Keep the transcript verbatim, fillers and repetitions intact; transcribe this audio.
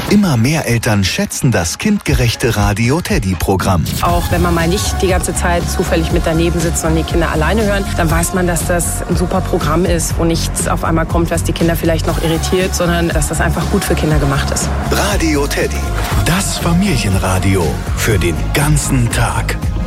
Immer mehr Eltern schätzen das kindgerechte Radio Teddy-Programm. Auch wenn man mal nicht die ganze Zeit zufällig mit daneben sitzt und die Kinder alleine hören, dann weiß man, dass das ein super Programm ist, wo nichts auf einmal kommt, was die Kinder vielleicht noch irritiert, sondern dass das einfach gut für Kinder gemacht ist. Radio Teddy, das Familienradio für den ganzen Tag.